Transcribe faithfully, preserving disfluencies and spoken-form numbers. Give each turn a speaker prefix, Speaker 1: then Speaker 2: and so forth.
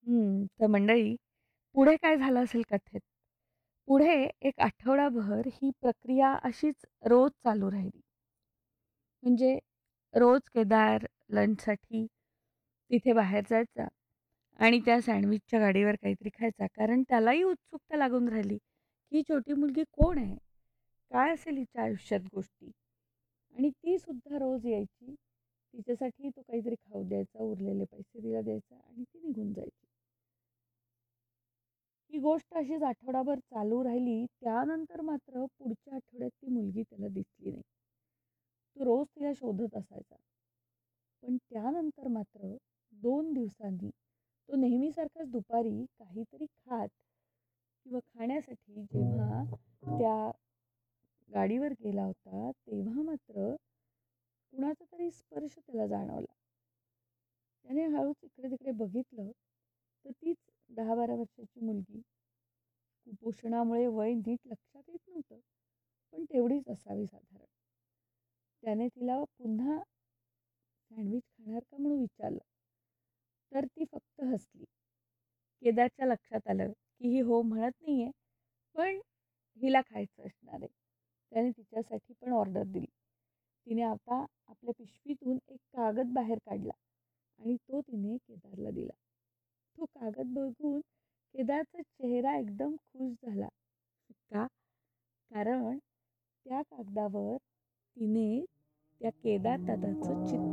Speaker 1: हं, तर मंडळी, पुढे काय झालं असेल कथेत? पुढे एक आठवडाभर ही प्रक्रिया अशीच रोज चालू राहिली. म्हणजे रोज केदार लंचसाठी तिथे बाहेर जायचा आणि त्या सँडविचच्या गाडीवर काहीतरी खायचा. कारण त्यालाही उत्सुकता लागून राहिली, की ही छोटी मुलगी कोण आहे? काय असेल हिच्या आयुष्यात गोष्टी? आणि ती सुद्धा रोज यायची. तिच्यासाठी तो काहीतरी खाऊ द्यायचा, उरलेले पैसे तिला द्यायचा आणि ती निघून जायची. ही गोष्ट अशीच आठवडाभर चालू राहिली. त्यानंतर मात्र पुढच्या आठवड्यात ती मुलगी त्याला दिसली नाही. तो रोज तिला शोधत असायचा. पण त्यानंतर मात्र दोन दिवसांनी तो नेहमीसारखाच दुपारी काहीतरी खात किंवा खाण्यासाठी जेव्हा त्या गाडीवर गेला होता, तेव्हा मात्र कुणाचा तरी स्पर्श त्याला जाणवला. त्याने हळूच इकडे-तिकडे बघितलं, तर तीच दहा बारा वर्षाची मुलगी. कुपोषणामुळे वय नीट लक्षात येत नव्हतं, पण तेवढीच असावी साधारण. त्याने तिला पुन्हा सँडविच खाणार का म्हणून विचारलं, तर ती फक्त हसली. केदारच्या लक्षात आलं, की ही हो म्हणत नाहीये, पण हिला खायचं असणार आहे. त्याने तिच्यासाठी पण ऑर्डर दिली. तिने आता आपल्या पिशवीतून एक कागद बाहेर काढला आणि तो तिने केदारला दिला. तो कागद बघून केदारचा चेहरा एकदम खुश झाला. का? कारण त्या कागदावर तिने त्या केदार दादाचं चित्र